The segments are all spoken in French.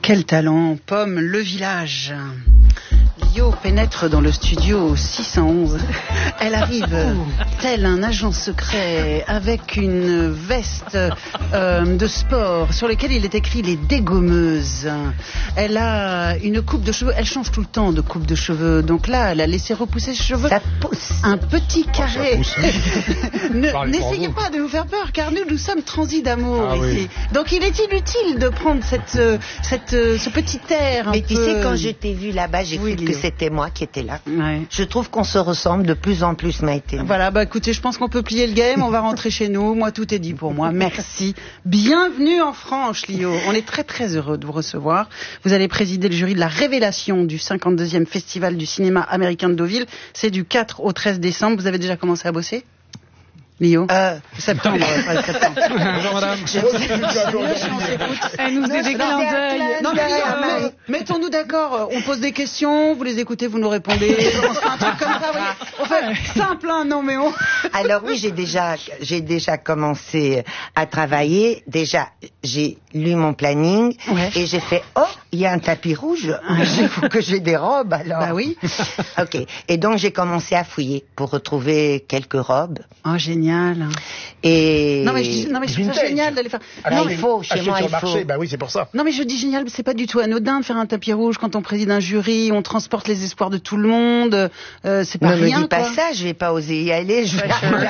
Quel talent, Pomme, le village. Lio pénètre dans le studio 611. Elle arrive tel un agent secret avec une veste de sport sur laquelle il est écrit les dégommeuses. Elle a une coupe de cheveux. Elle change tout le temps de coupe de cheveux. Donc là, elle a laissé repousser ses cheveux. Ça pousse. Un petit carré. N'essayez pas de nous faire peur, car nous sommes transis d'amour ici. Oui. Donc il est inutile de prendre ce petit air. Mais tu sais, quand je t'ai vu là-bas, j'ai cru que c'était moi qui étais là. Ouais. Je trouve qu'on se ressemble de plus en plus, Maïté. Voilà, écoutez, je pense qu'on peut plier le game, on va rentrer chez nous. Moi, tout est dit pour moi. Merci. Bienvenue en France, Lio. On est très très heureux de vous recevoir. Vous allez présider le jury de la révélation du 52e Festival du cinéma américain de Deauville. C'est du 4 au 13 décembre. Vous avez déjà commencé à bosser ? Lio septembre. Bonjour madame. Elle nous fait des clins d'œil. Non mais mettons-nous d'accord. On pose des questions, vous les écoutez, vous nous répondez. On fait un truc comme ça, voyez. On fait simple, hein, non mais on... Alors oui, j'ai déjà commencé à travailler. Déjà, j'ai lu mon planning et j'ai fait il y a un tapis rouge. Il faut que j'ai des robes alors. Bah oui. Ok. Et donc j'ai commencé à fouiller pour retrouver quelques robes. Oh génial. Et non mais je trouve ça génial d'aller faire. Non, il faut chez moi, il faut. Marché, bah oui, c'est pour ça. Non mais je dis génial, c'est pas du tout anodin de faire un tapis rouge quand on préside un jury, on transporte les espoirs de tout le monde. C'est pas rien. Ne me dis pas ça, je vais pas oser y aller. Je vais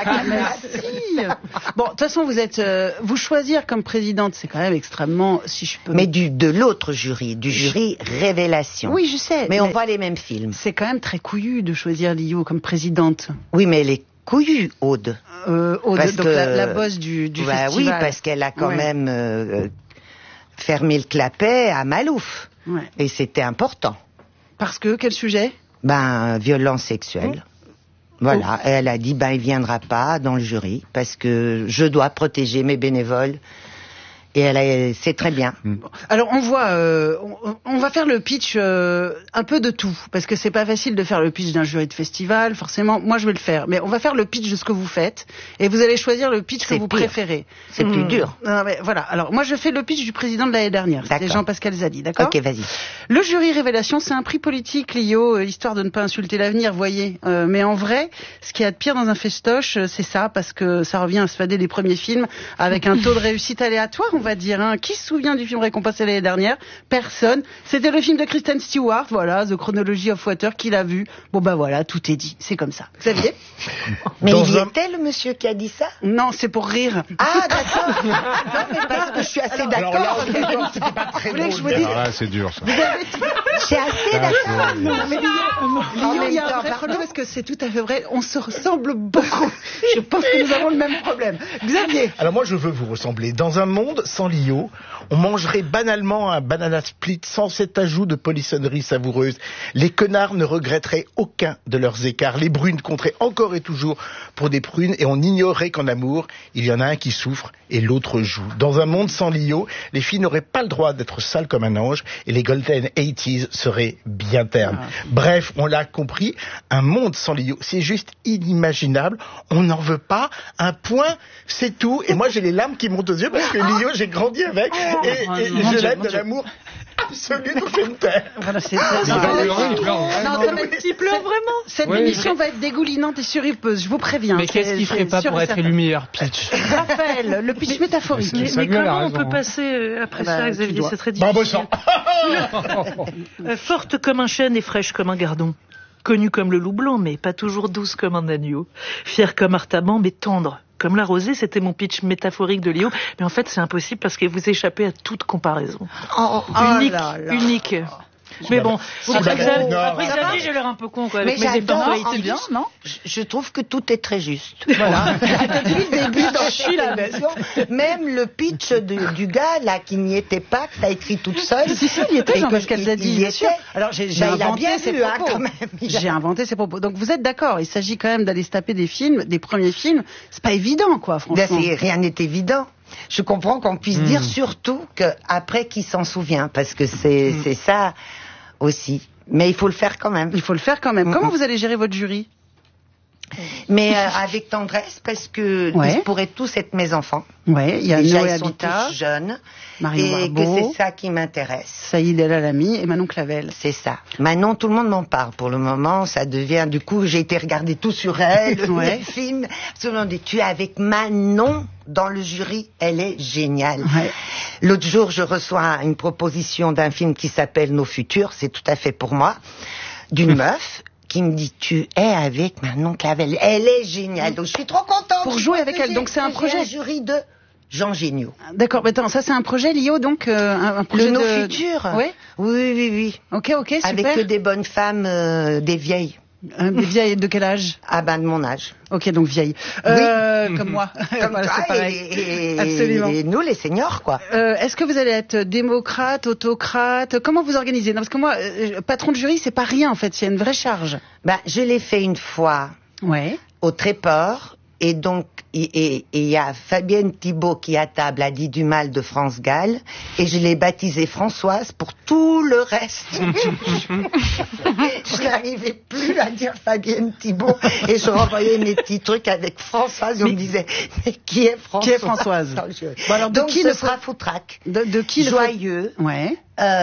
Bon, de toute façon, vous choisir comme présidente, c'est quand même extrêmement, si je peux. Mais de l'autre jury, du jury Révélation. Oui, je sais. Mais on voit les mêmes films. C'est quand même très couillu de choisir Lio comme présidente. Oui, mais elle est couillue, Aude. Aude, parce donc la boss du festival. Oui, parce qu'elle a quand même fermé le clapet à Malouf. Ouais. Et c'était important. Parce que, quel sujet ? Violence sexuelle. Voilà, et elle a dit, il viendra pas dans le jury, parce que je dois protéger mes bénévoles. Et c'est très bien. Alors on va faire le pitch un peu de tout, parce que c'est pas facile de faire le pitch d'un jury de festival, forcément. Moi je vais le faire, mais on va faire le pitch de ce que vous faites, et vous allez choisir le pitch que vous préférez. C'est plus dur. Non, mais voilà. Alors moi je fais le pitch du président de l'année dernière. C'était Jean-Pascal Zadi, d'accord ? Ok, vas-y. Le jury Révélation, c'est un prix politique, Lio, histoire de ne pas insulter l'avenir, voyez. Mais en vrai, ce qu'il y a de pire dans un festoche, c'est ça, parce que ça revient à se fader les premiers films avec un taux de réussite aléatoire. On va dire, Qui se souvient du film récompensé l'année dernière ? Personne. C'était le film de Kristen Stewart, voilà, The Chronology of Water, qu'il a vu. Bon voilà, tout est dit, c'est comme ça. Xavier ? Mais il y était le monsieur qui a dit ça ? Non, c'est pour rire. Ah d'accord. Non mais parce que je suis assez d'accord. Alors là, c'était pas très drôle. Alors là, c'est dur ça. Je suis assez d'accord. Mais Lio, il y a un vrai problème parce que c'est tout à fait vrai. On se ressemble beaucoup. Je pense que nous avons le même problème. Xavier ? Alors moi, je veux vous ressembler. Dans un monde sans Lio, on mangerait banalement un banana split sans cet ajout de polissonnerie savoureuse. Les connards ne regretteraient aucun de leurs écarts. Les brunes compteraient encore et toujours pour des prunes et on ignorerait qu'en amour, il y en a un qui souffre et l'autre joue. Dans un monde sans Lio, les filles n'auraient pas le droit d'être sales comme un ange et les golden 80s seraient bien ternes. Bref, on l'a compris, un monde sans Lio, c'est juste inimaginable. On n'en veut pas. Un point, c'est tout. Et moi, j'ai les larmes qui montent aux yeux parce que Lio, j'ai grandi avec et je l'aime de l'amour absolu nous fait une terre. Voilà, c'est il pleure vraiment. Cette émission va être dégoulinante et surripeuse, je vous préviens. Mais qu'est-ce qu'il ferait pas pour être élu meilleur pitch ? Raphaël, le pitch métaphorique. Mais comment on peut passer après ça, Xavier ? C'est très difficile. Forte comme un chêne et fraîche comme un gardon. Connue comme le loup blanc, mais pas toujours douce comme un agneau. Fière comme Artaban, mais tendre comme la rosée. C'était mon pitch métaphorique de Lio. Mais en fait, c'est impossible parce que vous échappez à toute comparaison. Unique. Mais bon, après Xavier, j'ai l'air un peu con, quoi. Avec mes éventualités, bien, non ? Je trouve que tout est très juste. Voilà. Depuis le début dans l'émission, même le pitch du gars, là, qui n'y était pas, que t'as écrit toute seule. Si, il y était, Jean-Pascal Zadi, bien sûr. Alors, j'ai inventé ses propos. Quand même. J'ai inventé ses propos. Donc, vous êtes d'accord, il s'agit quand même d'aller se taper des films, des premiers films. C'est pas évident, quoi, franchement. Rien n'est évident. Je comprends qu'on puisse dire surtout qu'après, qui s'en souvient, parce que c'est ça aussi. Mais il faut le faire quand même. Comment vous allez gérer votre jury ? Mais avec tendresse, parce que ils pourraient tous être mes enfants. Ouais, il y a déjà, Noé ils sont Habitat, tous jeunes, Marion et Barbeau, que c'est ça qui m'intéresse. Saïd El Alami et Manon Clavel. C'est ça. Manon, tout le monde m'en parle pour le moment. Ça devient, du coup, j'ai été regarder tout sur elle, le film. Tout le monde dit, tu es avec Manon dans le jury, elle est géniale. Ouais. L'autre jour, je reçois une proposition d'un film qui s'appelle Nos Futurs, c'est tout à fait pour moi, d'une meuf qui me dit, tu es avec Manon Clavel, elle est géniale. Donc je suis trop contente. Pour jouer avec elle, donc c'est un projet. Un jury de Jean Géniaux. D'accord, mais attends, ça c'est un projet, Lio, donc un projet de Nos Futurs. Ouais. Oui. Ok, super. Avec que des bonnes femmes, des vieilles. Des vieilles de quel âge? Ah ben de mon âge. Ok, donc vieilles. Oui. Comme moi. Comme voilà, toi c'est pareil. Absolument. Et nous les seniors quoi. Est-ce que vous allez être démocrate, autocrate? Comment vous organisez? Non, parce que moi, patron de jury, c'est pas rien en fait, c'est une vraie charge. Ben je l'ai fait une fois. Ouais. Au Tréport. Et donc, il y a Fabienne Thibault qui à table a dit du mal de France Gall, et je l'ai baptisée Françoise pour tout le reste. Je n'arrivais plus à dire Fabienne Thibault, et je renvoyais mes petits trucs avec Françoise, et on me disait, mais qui est Françoise? Qui est Françoise? Bon, alors, donc, qui sera foutraque? De qui joyeux? Ouais.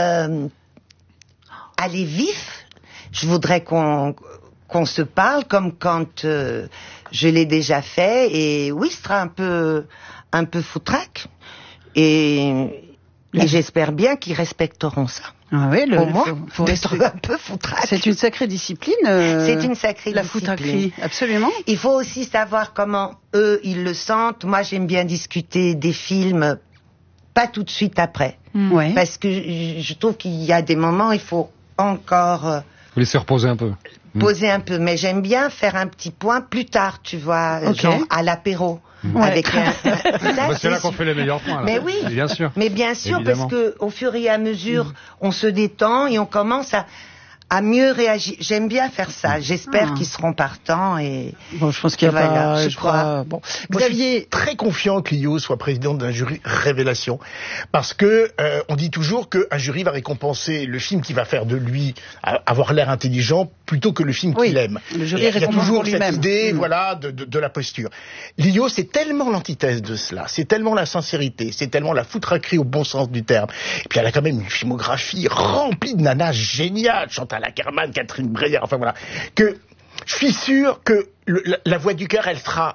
Aller vif. Je voudrais qu'on se parle comme quand je l'ai déjà fait, et oui, ce sera un peu foutraque, et j'espère bien qu'ils respecteront ça. Ah oui, pour moi, faut être un peu foutraque. C'est une sacrée discipline. C'est une sacrée la discipline. Foutraquerie, absolument. Il faut aussi savoir comment eux ils le sentent. Moi, j'aime bien discuter des films, pas tout de suite après, parce que je trouve qu'il y a des moments, il faut encore vous laissez reposer un peu. Poser un peu, mais j'aime bien faire un petit point plus tard, tu vois, genre à l'apéro. Avec c'est là qu'on fait les meilleurs points. Là. Mais oui, bien sûr. Mais bien sûr, évidemment. Parce que au fur et à mesure, on se détend et on commence à mieux réagir. J'aime bien faire ça. J'espère qu'ils seront partants et. Bon, je pense qu'il y a pas. Je crois. Bon, Xavier, je suis très confiant que Lio soit président d'un jury révélation, parce que on dit toujours qu'un jury va récompenser le film qui va faire de lui avoir l'air intelligent plutôt que le film qu'il aime. Le jury récompense. Il y a toujours cette idée, voilà, de la posture. Lio, c'est tellement l'antithèse de cela. C'est tellement la sincérité. C'est tellement la foutraquerie au bon sens du terme. Et puis elle a quand même une filmographie remplie de nanas géniales. Chantal Akerman, Catherine Breillat, enfin voilà, que je suis sûr que la voix du cœur,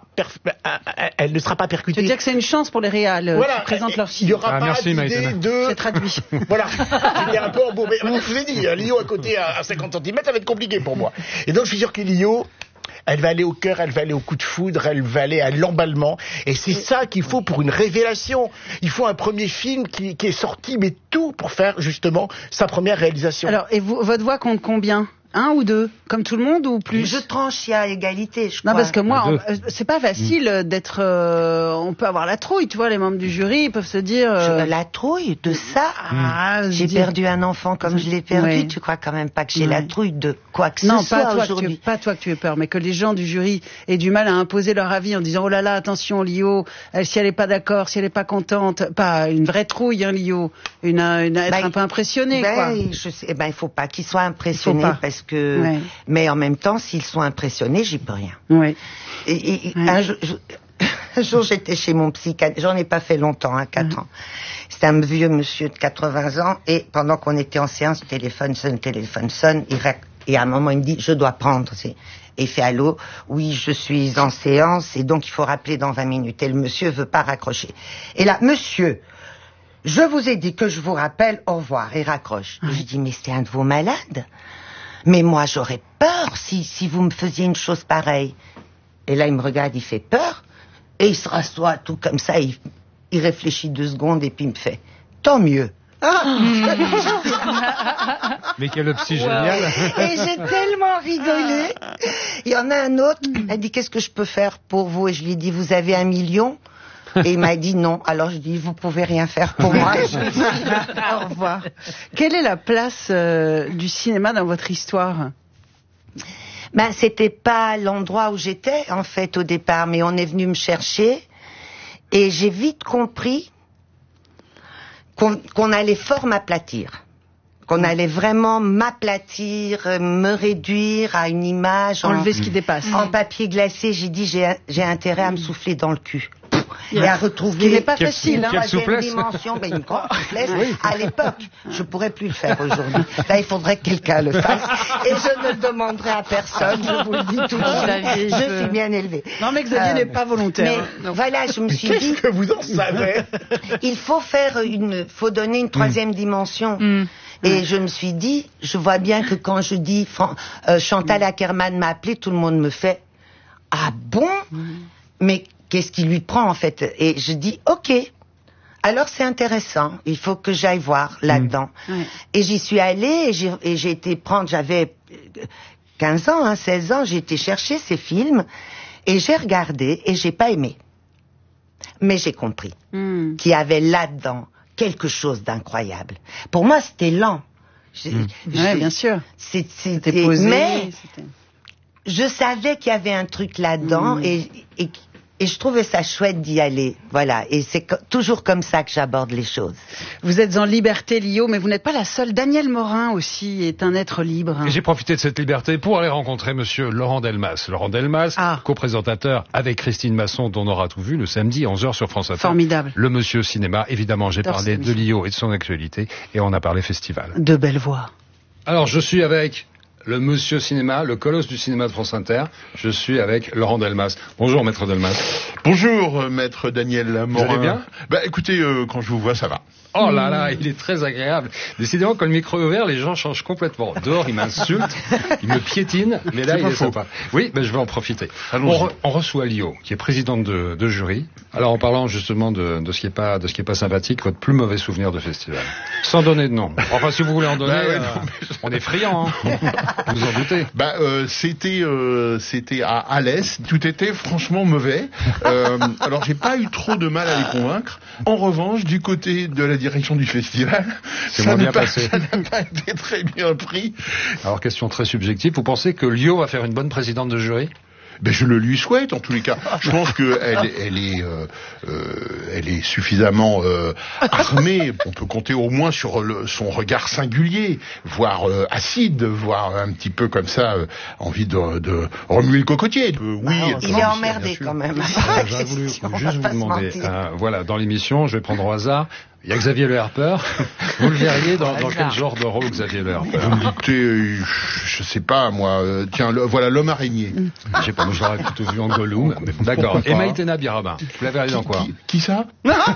elle ne sera pas percutée. Tu veux dire que c'est une chance pour les réals qui présentent leur film. Il n'y aura pas d'idée de... C'est traduit. Voilà, j'étais un peu embourbé. Je vous ai dit, Lio à côté à 50 cm, ça va être compliqué pour moi. Et donc je suis sûr que Lio, elle va aller au cœur, elle va aller au coup de foudre, elle va aller à l'emballement. Et c'est ça qu'il faut pour une révélation. Il faut un premier film qui est sorti, mais tout pour faire justement sa première réalisation. Alors, et votre voix compte combien? 1 ou 2, comme tout le monde, ou plus? Je tranche, il y a égalité, je crois. Non, parce que moi, c'est pas facile d'être... on peut avoir la trouille, tu vois, les membres du jury peuvent se dire... La trouille de ça j'ai perdu un enfant comme je l'ai perdu, tu crois quand même pas que j'ai la trouille de quoi que ce soit aujourd'hui? Non, pas toi que tu aies peur, mais que les gens du jury aient du mal à imposer leur avis en disant « Oh là là, attention, Lio, si elle est pas d'accord, si elle est pas contente... » Pas une vraie trouille, hein, Lio, être un peu impressionné, quoi. Je sais, il faut pas qu'ils soient impressionnés, parce que... Mais en même temps, s'ils sont impressionnés, j'y peux rien. Ouais. Un jour, j'étais chez mon psychiatre, j'en ai pas fait longtemps, 4 ans. C'était un vieux monsieur de 80 ans, et pendant qu'on était en séance, téléphone sonne, et à un moment, il me dit, je dois prendre, et il fait allô, oui, je suis en séance, et donc il faut rappeler dans 20 minutes, et le monsieur veut pas raccrocher. Et là, monsieur, je vous ai dit que je vous rappelle, au revoir, et raccroche. Je dis, mais c'est un de vos malades? Mais moi, j'aurais peur si vous me faisiez une chose pareille. Et là, il me regarde, il fait peur, et il se rassoit tout comme ça, il réfléchit 2 secondes, et puis il me fait, tant mieux. Mais quel psy génial. Et j'ai tellement rigolé. Il y en a un autre, elle dit, qu'est-ce que je peux faire pour vous? Et je lui ai dit, vous avez 1 million? Et il m'a dit non. Alors je dis, vous pouvez rien faire pour moi. Au revoir. Quelle est la place du cinéma dans votre histoire? C'était pas l'endroit où j'étais, en fait, au départ, mais on est venu me chercher, et j'ai vite compris qu'on allait fort m'aplatir. qu'on allait vraiment m'aplatir, me réduire à une image. Enlever ce qui dépasse. En papier glacé, j'ai dit j'ai intérêt à me souffler dans le cul. Et à retrouver... Ce qui n'est pas facile. Une troisième dimension, une grande souplesse. À l'époque, je pourrais plus le faire aujourd'hui. Là, il faudrait que quelqu'un le fasse. Et je ne le demanderai à personne, je vous le dis tout de suite. Je suis bien élevée. Non, mais Xavier n'est pas volontaire. Mais voilà, je me suis dit... Qu'est-ce que vous en savez? Il faut faut donner une troisième dimension. Et je me suis dit, je vois bien que quand je dis Chantal Akerman m'a appelé, tout le monde me fait ah bon? Mais qu'est-ce qui lui prend en fait? Et je dis ok. Alors c'est intéressant, il faut que j'aille voir là-dedans. Et j'y suis allée et j'ai été prendre, j'avais 15 ans, 16 ans, j'ai été chercher ces films et j'ai regardé et j'ai pas aimé. Mais j'ai compris qu'il y avait là-dedans quelque chose d'incroyable. Pour moi, c'était lent. Bien sûr. C'était posé. Mais je savais qu'il y avait un truc là-dedans et je trouvais ça chouette d'y aller. Voilà. Et c'est toujours comme ça que j'aborde les choses. Vous êtes en liberté, Lio, mais vous n'êtes pas la seule. Daniel Morin aussi est un être libre. Et j'ai profité de cette liberté pour aller rencontrer monsieur Laurent Delmas. Laurent Delmas, co-présentateur avec Christine Masson, dont on aura tout vu le samedi 11h sur France Inter. Formidable. Le monsieur cinéma, évidemment, j'ai parlé de Lio et de son actualité, et on a parlé festival. De belles voix. Alors, je suis avec le monsieur cinéma, le colosse du cinéma de France Inter. Je suis avec Laurent Delmas. Bonjour, maître Delmas. Bonjour, maître Daniel Morin. Vous allez bien? Bah, écoutez, quand je vous vois, ça va. Oh là là, il est très agréable. Décidément, quand le micro est ouvert, les gens changent complètement. Dehors, il m'insulte, il me piétine, mais là, il est sympa. Oui, ben, je vais en profiter. On reçoit Lio, qui est présidente de jury. Alors, en parlant justement de ce qui est pas sympathique, votre plus mauvais souvenir de festival. Sans donner de nom. Enfin, si vous voulez en donner, on est friand, hein. Vous en doutez. Bah, c'était à Alès. Tout était franchement mauvais. Alors, j'ai pas eu trop de mal à les convaincre. En revanche, du côté de la direction du festival, ça n'a pas été très bien pris. Alors, question très subjective, vous pensez que Lio va faire une bonne présidente de jury? Ben, je le lui souhaite, en tous les cas. Je pense que elle est suffisamment armée. On peut compter au moins sur son regard singulier, voire acide, voire un petit peu comme ça, envie de remuer le cocotier. Il est emmerdé quand même. J'aurais voulu juste vous demander, voilà, dans l'émission, je vais prendre au hasard. Il y a Xavier Le Harper. Vous le verriez dans quel genre de rôle, Xavier Le Harper? Écoutez, je sais pas, moi. Tiens, voilà, l'homme araignée. Je sais pas, moi je l'aurais plutôt vu en Gollum. D'accord. Et Maïtena Birabin. Vous l'avez regardé dans quoi? Qui ça?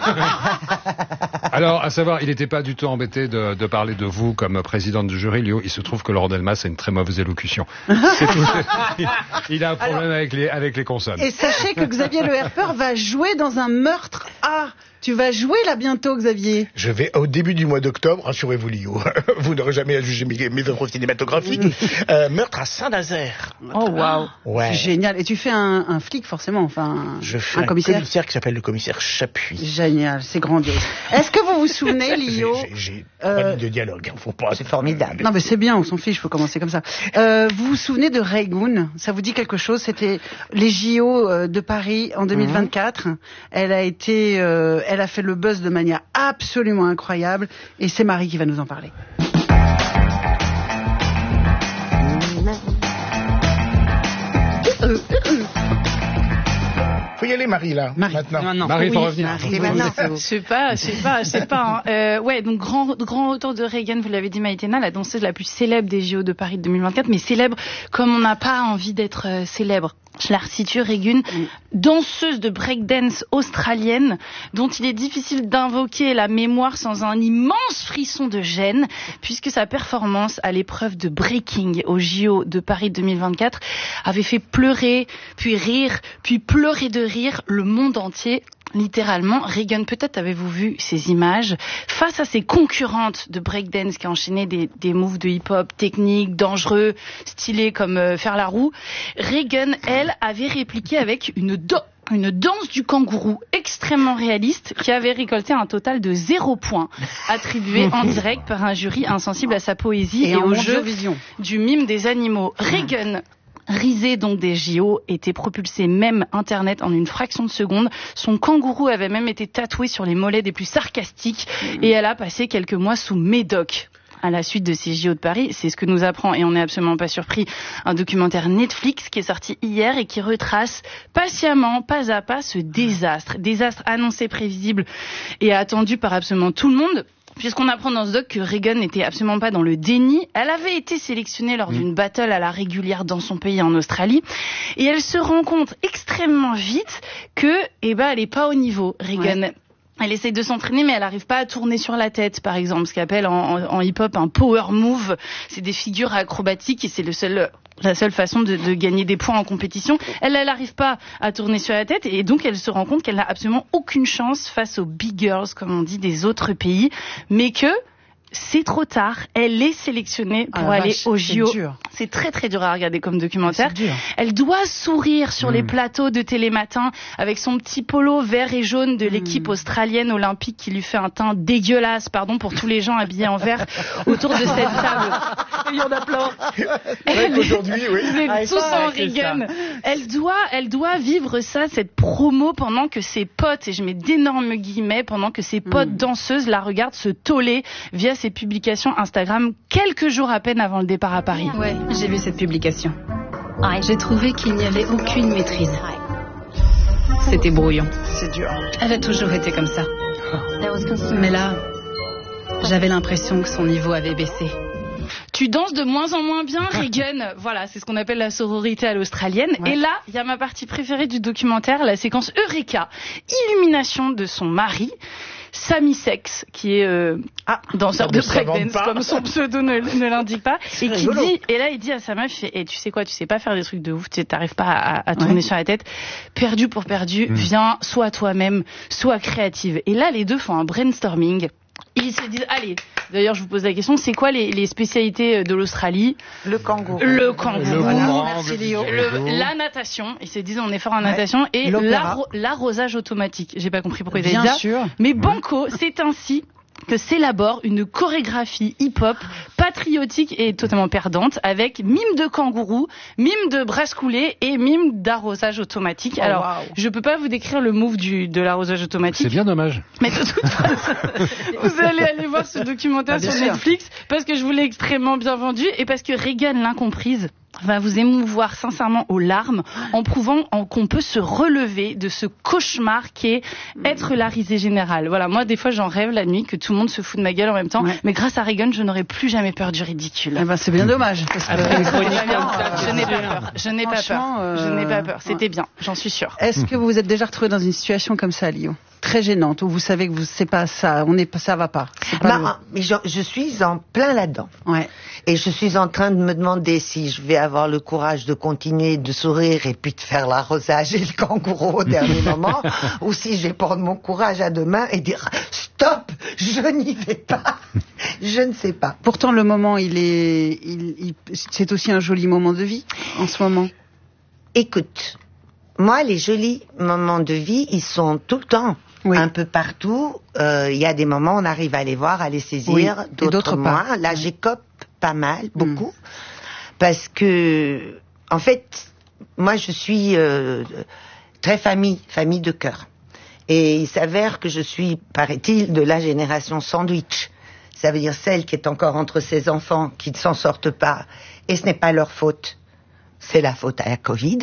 Alors, à savoir, il n'était pas du tout embêté de parler de vous comme présidente du jury, Lio. Il se trouve que Laurent Delmas a une très mauvaise élocution. C'est tout. Il a un problème avec les consonnes. Et sachez que Xavier Le Harper va jouer dans un meurtre. Tu vas jouer là bientôt, Xavier. Je vais au début du mois d'octobre, rassurez-vous Lio, vous n'aurez jamais à juger mes œuvres cinématographiques, meurtre à Saint-Nazaire. Oh waouh, ouais. C'est génial. Et tu fais un flic forcément, enfin je fais un commissaire qui s'appelle le commissaire Chapuis. Génial, c'est grandiose. Est-ce que vous vous souvenez, Lio? J'ai pas de dialogue, faut pas. C'est formidable. Non mais c'est bien, on s'en fiche, faut commencer comme ça. Vous vous souvenez de Raygun? Ça vous dit quelque chose? C'était les JO de Paris en 2024. Elle a fait le buzz de manière absolument incroyable et c'est Marie qui va nous en parler. Faut y aller, Marie, là, maintenant. Marie, faut revenir. Je sais pas. Ouais, donc grand retour de Reagan, vous l'avez dit, Maïtena, la danseuse la plus célèbre des JO de Paris de 2024, mais célèbre comme on n'a pas envie d'être célèbre. Je la resitue, Reagan, danseuse de breakdance australienne, dont il est difficile d'invoquer la mémoire sans un immense frisson de gêne, puisque sa performance à l'épreuve de breaking au JO de Paris 2024 avait fait pleurer, puis rire, puis pleurer de rire le monde entier. Littéralement, Reagan, peut-être avez-vous vu ces images face à ses concurrentes de breakdance qui enchaînaient des moves de hip-hop techniques, dangereux, stylés comme faire la roue. Reagan, elle, avait répliqué avec une danse du kangourou extrêmement réaliste qui avait récolté un total de 0 points attribué en direct par un jury insensible à sa poésie et au jeu du mime des animaux. Reagan, risée donc des JO, était propulsée même Internet en une fraction de seconde. Son kangourou avait même été tatoué sur les mollets des plus sarcastiques et elle a passé quelques mois sous médoc. à la suite de ces JO de Paris. C'est ce que nous apprend, et on n'est absolument pas surpris, un documentaire Netflix qui est sorti hier et qui retrace patiemment, pas à pas, ce désastre. Désastre annoncé, prévisible et attendu par absolument tout le monde. Puisqu'on apprend dans ce doc que Reagan n'était absolument pas dans le déni. Elle avait été sélectionnée lors d'une battle à la régulière dans son pays, en Australie. Et elle se rend compte extrêmement vite que, elle est pas au niveau, Reagan. Ouais. Elle essaye de s'entraîner, mais elle n'arrive pas à tourner sur la tête, par exemple, ce qu'appelle en hip-hop un power move. C'est des figures acrobatiques et c'est la seule façon de gagner des points en compétition. Elle n'arrive pas à tourner sur la tête et donc elle se rend compte qu'elle n'a absolument aucune chance face aux big girls, comme on dit, des autres pays, mais que c'est trop tard. Elle est sélectionnée pour aller au JO. C'est très très dur à regarder comme documentaire. Elle doit sourire sur les plateaux de Télématin avec son petit polo vert et jaune de l'équipe australienne olympique qui lui fait un teint dégueulasse, pardon pour tous les gens habillés en vert autour de cette table. Il y en a plein. Aujourd'hui, oui. Vous êtes tous en Reagan. Elle doit vivre ça, cette promo, pendant que ses potes, et je mets d'énormes guillemets, pendant que ses potes danseuses la regardent se toller via ses publications Instagram quelques jours à peine avant le départ à Paris. Ouais, j'ai vu cette publication. J'ai trouvé qu'il n'y avait aucune maîtrise. C'était brouillon. C'est dur. Elle a toujours été comme ça. Mais là, j'avais l'impression que son niveau avait baissé. Tu danses de moins en moins bien, Reagan. Voilà, c'est ce qu'on appelle la sororité à l'australienne. Ouais. Et là, il y a ma partie préférée du documentaire, la séquence Eureka, illumination de son mari, Sami Sex, qui est danseur de breakdance, comme son pseudo ne l'indique pas, et qui dit, et là il dit à sa meuf, tu sais quoi, tu sais pas faire des trucs de ouf, tu t'arrives pas à tourner sur la tête, perdu pour perdu, viens, sois toi-même, sois créative. Et là les deux font un brainstorming. Ils se disent, allez, d'ailleurs je vous pose la question, c'est quoi les spécialités de l'Australie? Le kangourou. Merci Léo. La natation, ils se disent on est fort en natation, et l'arrosage automatique. J'ai pas compris pourquoi ils avaient dit ça. Mais banco, c'est ainsi que s'élabore une chorégraphie hip-hop patriotique et totalement perdante avec mime de kangourou, mime de brasse coulée et mime d'arrosage automatique. Je peux pas vous décrire le move de l'arrosage automatique. C'est bien dommage. Mais de toute façon, vous allez aller voir ce documentaire sur Netflix parce que je vous l'ai extrêmement bien vendu et parce que Reagan, l'incomprise, va vous émouvoir sincèrement aux larmes en prouvant qu'on peut se relever de ce cauchemar qu'est être la risée générale. Voilà, moi des fois j'en rêve la nuit que tout le monde se fout de ma gueule en même temps, mais grâce à Reagan je n'aurais plus jamais peur du ridicule. C'est bien dommage. Je n'ai pas peur. C'était bien, j'en suis sûre. Est-ce que vous vous êtes déjà retrouvé dans une situation comme ça à Lyon, très gênante, où vous savez que c'est pas ça, ça va pas. Mais je suis en plein là-dedans. Ouais. Et je suis en train de me demander si je vais avoir le courage de continuer de sourire et puis de faire l'arrosage et le kangourou au dernier moment, ou si je vais prendre mon courage à deux mains et dire stop, je n'y vais pas. Je ne sais pas. Pourtant, le moment, c'est aussi un joli moment de vie en ce moment. Écoute, moi, les jolis moments de vie, ils sont tout le temps. Oui. Un peu partout. Il y a des moments où on arrive à les voir, à les saisir, d'autres moins. Là, j'écope pas mal, beaucoup. Parce que, en fait, moi, je suis très famille de cœur. Et il s'avère que je suis, paraît-il, de la génération sandwich. Ça veut dire celle qui est encore entre ses enfants, qui ne s'en sortent pas. Et ce n'est pas leur faute. C'est la faute à la Covid.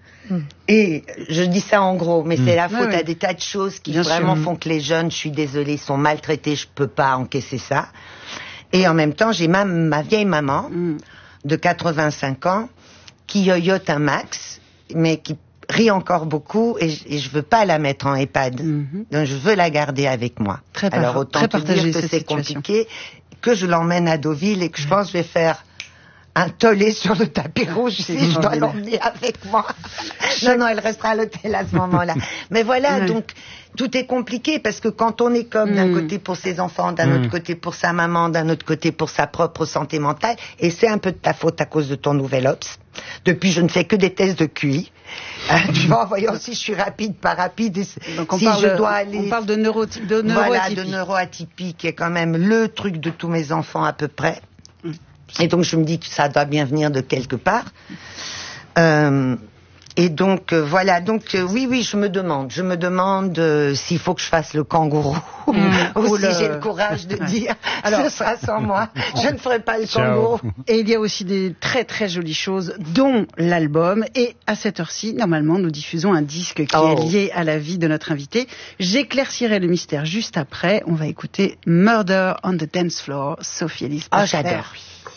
Et je dis ça en gros, mais c'est la faute à des tas de choses qui font que les jeunes, je suis désolée, sont maltraités, je peux pas encaisser ça. Et en même temps, j'ai ma vieille maman de 85 ans qui yoyote un max, mais qui rit encore beaucoup et je veux pas la mettre en EHPAD. Donc je veux la garder avec moi. Alors autant te dire que c'est compliqué, que je l'emmène à Deauville et que je pense que je vais faire un tollé sur le tapis rouge si je dois l'emmener avec moi. Non, elle restera à l'hôtel à ce moment-là. Mais voilà, donc tout est compliqué parce que quand on est comme d'un côté pour ses enfants, d'un autre côté pour sa maman, d'un autre côté pour sa propre santé mentale, et c'est un peu de ta faute à cause de ton nouvel Ops. Depuis, je ne fais que des tests de QI. Tu vois, voyons si je suis rapide, pas rapide. Donc on parle de neuroatypique. Voilà, de neuroatypique, qui est quand même le truc de tous mes enfants à peu près. Et donc je me dis que ça doit bien venir de quelque part. Et donc voilà, donc oui, je me demande s'il faut que je fasse le kangourou ou si j'ai le courage de dire alors ce sera sans moi, je ne ferai pas le kangourou. Et il y a aussi des très très jolies choses, dont l'album. Et à cette heure-ci, normalement, nous diffusons un disque qui est lié à la vie de notre invité. J'éclaircirai le mystère juste après. On va écouter Murder on the Dance Floor, Sophie Ellis. Oh, j'adore.